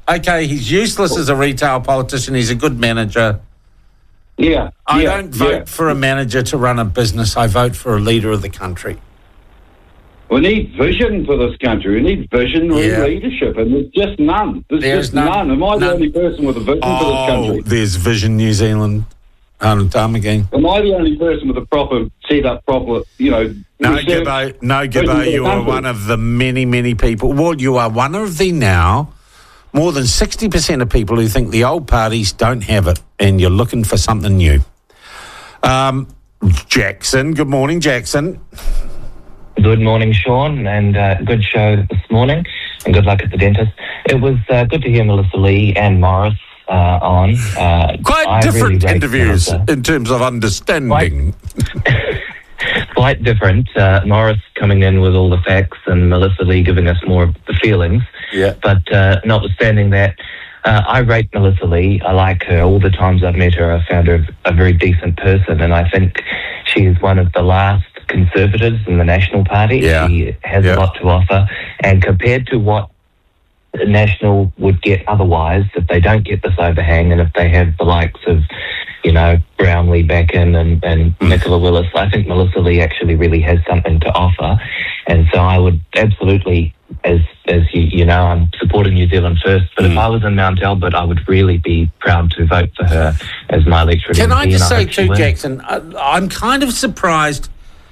Okay, he's useless as a retail politician. He's a good manager. Yeah. I don't vote for a manager to run a business. I vote for a leader of the country. We need vision for this country. We need vision and leadership, and there's just none. There's just none. Am I the only person with a vision for this country? There's Vision New Zealand. And time again. Am I the only person with a proper set-up, No, Gibbo, you are one of the many, many people. Well, you are one of the now more than 60% of people who think the old parties don't have it, and you're looking for something new. Jackson, good morning, Jackson. Good morning, Sean, and good show this morning, and good luck at the dentist. It was good to hear Melissa Lee and Morris on. Quite different interviews in terms of understanding. Quite different. Morris coming in with all the facts and Melissa Lee giving us more of the feelings. Yeah. But notwithstanding that, I rate Melissa Lee. I like her. All the times I've met her, I've found her a very decent person, and I think she is one of the last Conservatives in the National Party. Yeah. She has a lot to offer, and compared to what the National would get otherwise, if they don't get this overhang and if they have the likes of, Brownlee back in and Nicola Willis, I think Melissa Lee actually really has something to offer. And so I would absolutely, as you know, I'm supporting New Zealand First, but if I was in Mount Albert, I would really be proud to vote for her as my electorate. Can I just say too, Jackson, I'm kind of surprised,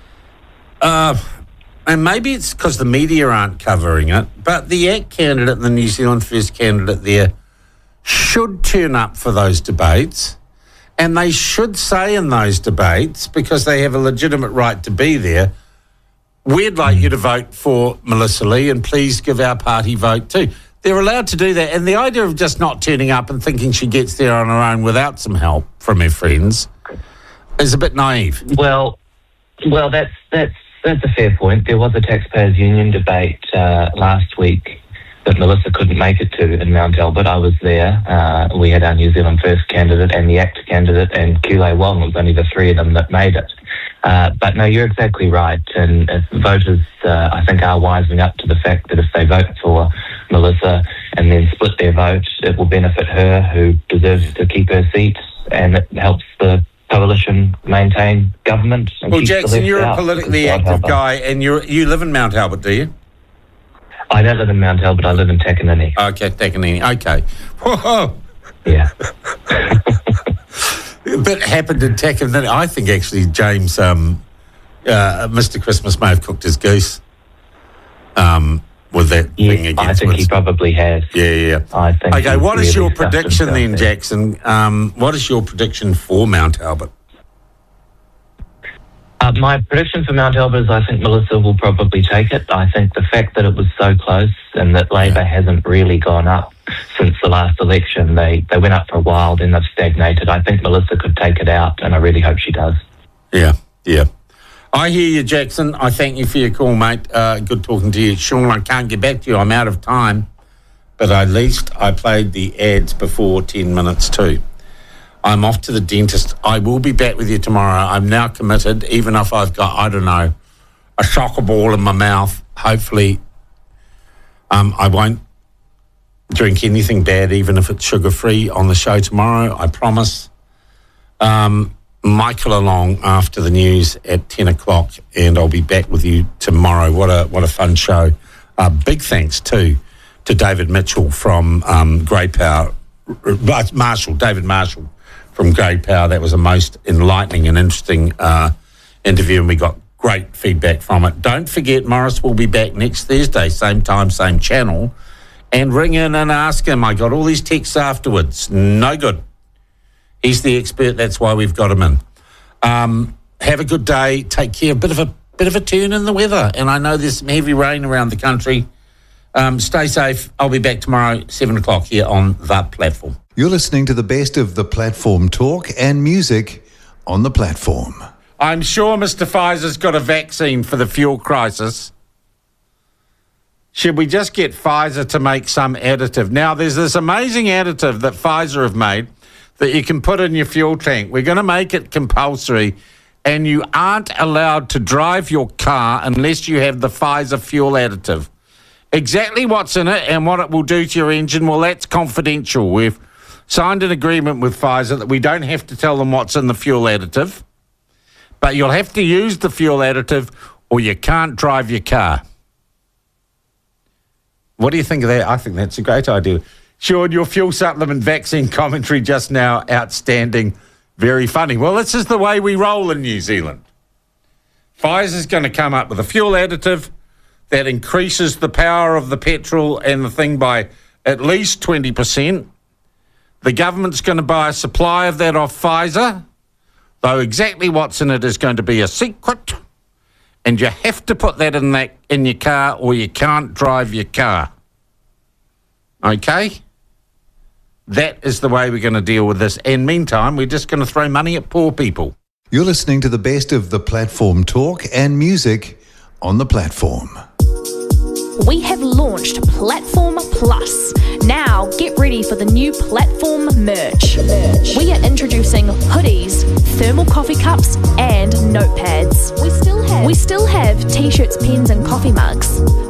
and maybe it's because the media aren't covering it, but the ACT candidate and the New Zealand First candidate there should turn up for those debates, and they should say in those debates, because they have a legitimate right to be there, we'd like you to vote for Melissa Lee and please give our party vote too. They're allowed to do that, and the idea of just not turning up and thinking she gets there on her own without some help from her friends is a bit naive. Well, that's a fair point. There was a taxpayers union debate last week that Melissa couldn't make it to in Mount Albert. I was there. We had our New Zealand First candidate and the ACT candidate, and Kule Wong was only the three of them that made it. But no, you're exactly right. And if voters, I think, are wising up to the fact that if they vote for Melissa and then split their vote, it will benefit her, who deserves to keep her seat, and it helps the coalition maintain government. And well, Jackson, you're a politically active guy, and you live in Mount Albert, do you? I don't live in Mount Albert. I live in Takanini. Okay, Takanini. Okay. Whoa. Yeah. But happened in Takanini. I think actually James, Mr. Christmas may have cooked his goose with that thing against I think he probably has. Yeah. I think. Okay, what is your prediction then, Jackson? What is your prediction for Mount Albert? My prediction for Mount Albert is I think Melissa will probably take it. I think the fact that it was so close and that Labor hasn't really gone up since the last election, they went up for a while, then they've stagnated. I think Melissa could take it out, and I really hope she does. Yeah. I hear you, Jackson. I thank you for your call, mate. Good talking to you. Sean, I can't get back to you. I'm out of time. But at least I played the ads before 10 minutes too. I'm off to the dentist. I will be back with you tomorrow. I'm now committed, even if I've got, I don't know, a soccer ball in my mouth. Hopefully, I won't drink anything bad, even if it's sugar-free, on the show tomorrow. I promise. Michael along after the news at 10 o'clock, and I'll be back with you tomorrow. What a fun show. Big thanks, too, to David Mitchell from Grey Power. David Marshall from Grey Power. That was a most enlightening and interesting interview, and we got great feedback from it. Don't forget, Morris will be back next Thursday, same time, same channel, and ring in and ask him. I got all these texts afterwards. No good. He's the expert. That's why we've got him in. Have a good day. Take care. Bit of a turn in the weather, and I know there's some heavy rain around the country. Stay safe. I'll be back tomorrow, 7 o'clock here on The Platform. You're listening to the best of The Platform talk and music on The Platform. I'm sure Mr. Pfizer's got a vaccine for the fuel crisis. Should we just get Pfizer to make some additive? Now, there's this amazing additive that Pfizer have made that you can put in your fuel tank. We're going to make it compulsory, and you aren't allowed to drive your car unless you have the Pfizer fuel additive. Exactly what's in it and what it will do to your engine, well, that's confidential. We've signed an agreement with Pfizer that we don't have to tell them what's in the fuel additive, but you'll have to use the fuel additive or you can't drive your car. What do you think of that? I think that's a great idea. Sean, your fuel supplement vaccine commentary just now, outstanding, very funny. Well, this is the way we roll in New Zealand. Pfizer's going to come up with a fuel additive that increases the power of the petrol and the thing by at least 20%. The government's going to buy a supply of that off Pfizer, though exactly what's in it is going to be a secret, and you have to put that in your car or you can't drive your car. Okay? That is the way we're going to deal with this. And meantime, we're just going to throw money at poor people. You're listening to the best of the platform talk and music on the platform. We have launched Platform Plus. Now get ready for the new Platform merch. We are introducing hoodies, thermal coffee cups and notepads. We still have t-shirts, pens and coffee mugs.